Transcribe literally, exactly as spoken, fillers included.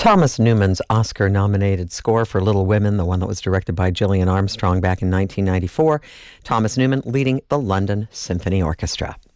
Thomas Newman's Oscar-nominated score for Little Women, the one that was directed by Gillian Armstrong back in nineteen ninety-four. Thomas Newman leading the London Symphony Orchestra.